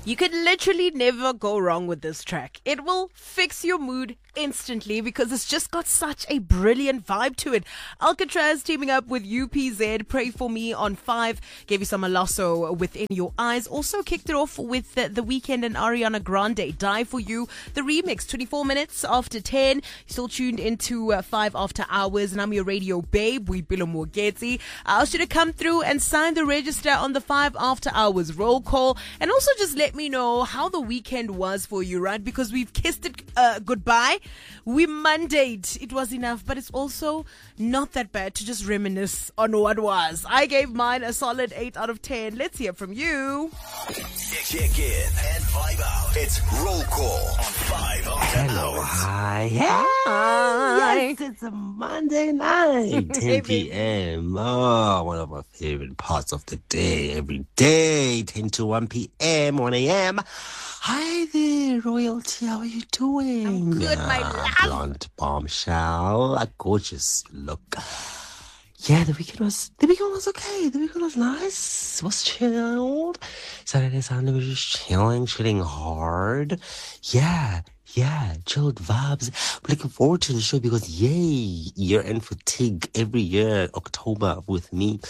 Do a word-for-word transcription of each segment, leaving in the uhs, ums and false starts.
You could literally never go wrong with this track. It will fix your mood instantly because it's just got such a brilliant vibe to it. Alcatraz teaming up with U P Z, Pray For Me on five, gave you some Alasso Within Your Eyes. Also kicked it off with the, the Weeknd and Ariana Grande, Die For You, the remix, twenty-four minutes after ten. You're still tuned into uh, five After Hours, and I'm your radio babe, Boipelo Mogeti. I asked you to come through and sign the register on the five After Hours roll call, and also just let me know how the weekend was for you, right? Because we've kissed it uh, goodbye. We Mondayed. It was enough, but it's also not that bad to just reminisce on what was. I gave mine a solid eight out of ten. Let's hear from you. Check in and vibe out. It's roll call on five After Hello, Hours. hi. Hi. Yes, it's a Monday night, ten p.m. Oh, one of my favorite parts of the day. Every day, ten to one p.m., one a.m. Hi there, royalty. How are you doing? I'm good, my Ah, love. Blonde bombshell. A gorgeous look. Yeah, the weekend was the weekend was okay. The weekend was nice. It was chilled. Saturday, Sunday was just chilling, chilling hard. Yeah, yeah, chilled vibes. Looking forward to the show because yay, year-end fatigue every year, October with me.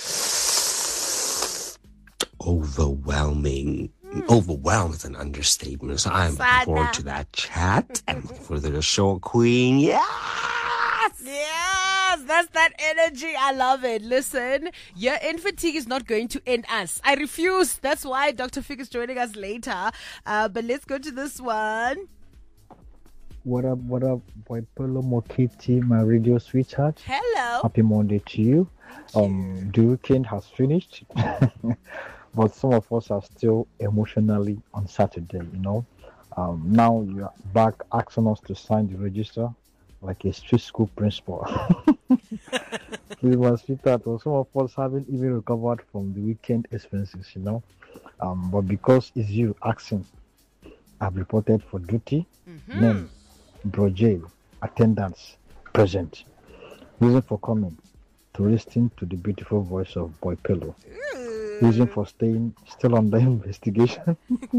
Overwhelming. Overwhelmed is an understatement. So I'm looking Sada. forward to that chat and for the show, Queen. Yes! Yes, that's that energy. I love it. Listen, year-end fatigue is not going to end us. I refuse. That's why Doctor Fig is joining us later. Uh, but let's go to this one. What up, what up, Boipelo Mogeti, my radio sweetheart. Hello. Happy Monday to you. Um, the weekend has finished, but some of us are still emotionally on Saturday, you know. Um, now you're back asking us to sign the register like a street school principal. Please, my sweetheart, or some of us haven't even recovered from the weekend expenses, you know. Um, but because it's you asking, I've reported for duty. Mm-hmm. Name, Bro J, attendance, present. Reason for coming, to listen to the beautiful voice of Boipelo. Reason for staying still under investigation.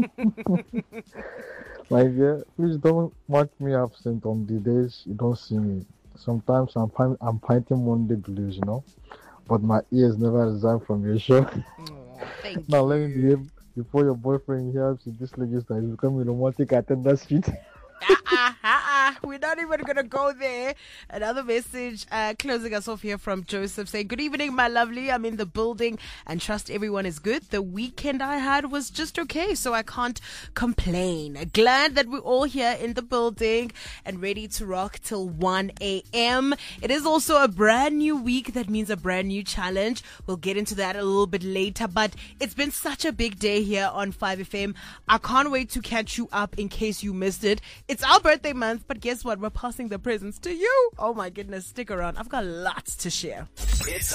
My dear, please don't mark me absent on the days you don't see me. Sometimes I'm fin- I'm fighting Monday blues, you know. But my ears never resign from your show. Oh, thank Now you. let me behave before your boyfriend hears this register. He's becoming romantic attendance street. uh-uh, uh-uh. We're not even going to go there. Another message uh, closing us off here from Joseph saying, good evening, my lovely. I'm in the building and trust everyone is good. The weekend I had was just okay, so I can't complain. Glad that we're all here in the building and ready to rock till one a.m. It is also a brand new week. That means a brand new challenge. We'll get into that a little bit later, but it's been such a big day here on five F M. I can't wait to catch you up in case you missed it. It's our birthday month, but guess what? We're passing the presents to you. Oh my goodness, stick around. I've got lots to share. It's